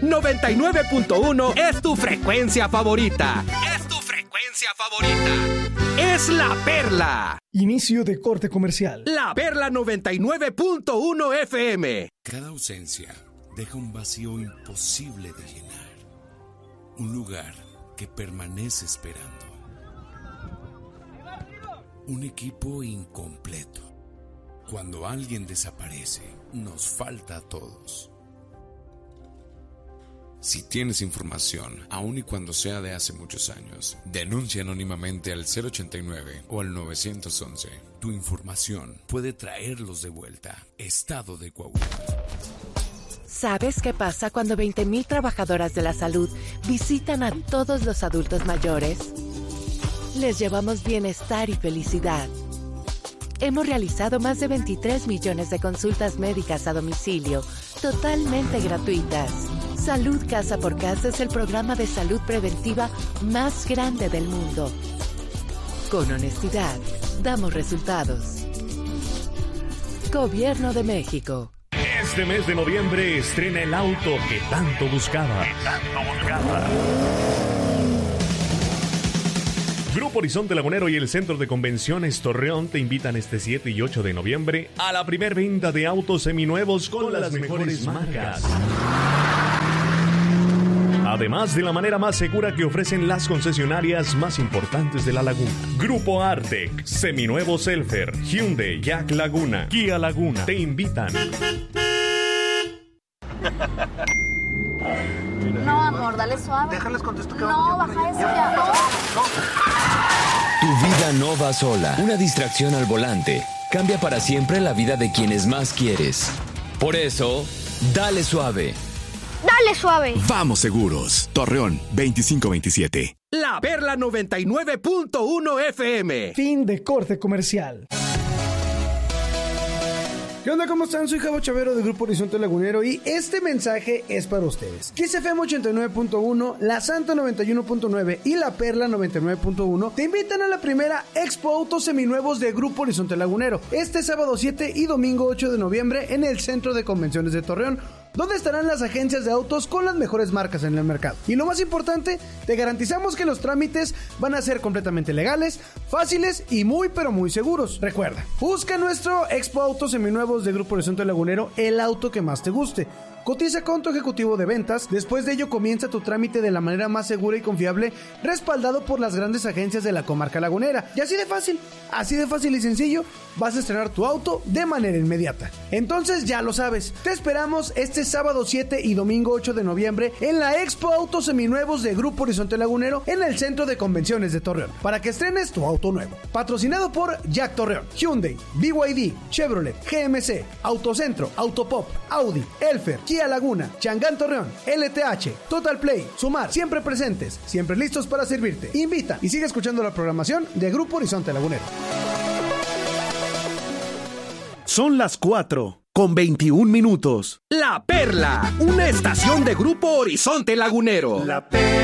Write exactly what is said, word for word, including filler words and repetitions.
noventa y nueve punto uno es tu frecuencia favorita. Es tu frecuencia favorita. Es La Perla. Inicio de corte comercial. La Perla noventa y nueve punto uno F M. Cada ausencia deja un vacío imposible de llenar. Un lugar que permanece esperando. Un equipo incompleto. Cuando alguien desaparece, nos falta a todos. Si tienes información, aun y cuando sea de hace muchos años, denuncia anónimamente al cero ochenta y nueve o al nueve once. Tu información puede traerlos de vuelta. Estado de Coahuila. ¿Sabes qué pasa cuando veinte mil trabajadoras de la salud visitan a todos los adultos mayores? Les llevamos bienestar y felicidad. Hemos realizado más de veintitrés millones de consultas médicas a domicilio, totalmente gratuitas. Salud Casa por Casa es el programa de salud preventiva más grande del mundo. Con honestidad, damos resultados. Gobierno de México. Este mes de noviembre estrena el auto que tanto buscaba. Que tanto buscaba. Grupo Horizonte Lagunero y el Centro de Convenciones Torreón te invitan este siete y ocho de noviembre a la primer venta de autos seminuevos con, con las, las mejores, mejores marcas. Además de la manera más segura que ofrecen las concesionarias más importantes de la laguna. Grupo Artec, Seminuevos Elfer, Hyundai, Jack Laguna, Kia Laguna te invitan. No, amor, dale suave. Déjales contesto que No, baja eso ya. No. Tu vida no va sola. Una distracción al volante cambia para siempre la vida de quienes más quieres. Por eso, dale suave. Dale suave. Vamos seguros. Torreón veinticinco veintisiete. La Perla noventa y nueve punto uno F M. Fin de corte comercial. ¿Qué onda? ¿Cómo están? Soy Javo Chavero del Grupo Horizonte Lagunero y este mensaje es para ustedes. Kiss F M ochenta y nueve punto uno, La Santa noventa y uno punto nueve y La Perla noventa y nueve punto uno te invitan a la primera Expo Autos Seminuevos de Grupo Horizonte Lagunero este sábado siete y domingo ocho de noviembre en el Centro de Convenciones de Torreón, donde estarán las agencias de autos con las mejores marcas en el mercado. Y lo más importante, te garantizamos que los trámites van a ser completamente legales, fáciles y muy pero muy seguros. Recuerda, busca nuestro Expo Autos Seminuevos de Grupo Horizonte Lagunero, el auto que más te guste. Cotiza con tu ejecutivo de ventas. Después de ello comienza tu trámite de la manera más segura y confiable, respaldado por las grandes agencias de la comarca lagunera. Y así de fácil, así de fácil y sencillo, vas a estrenar tu auto de manera inmediata. Entonces ya lo sabes, te esperamos este sábado siete y domingo ocho de noviembre en la Expo Autos Seminuevos de Grupo Horizonte Lagunero en el Centro de Convenciones de Torreón, para que estrenes tu auto nuevo. Patrocinado por Jack Torreón, Hyundai, B Y D, Chevrolet, G M C, Autocentro, Autopop, Audi, Elfer, Kia Laguna, Changán Torreón, L T H, Total Play, Sumar, siempre presentes, siempre listos para servirte. Invita y sigue escuchando la programación de Grupo Horizonte Lagunero. Son las cuatro con veintiún minutos. La Perla, una estación de Grupo Horizonte Lagunero. La Perla.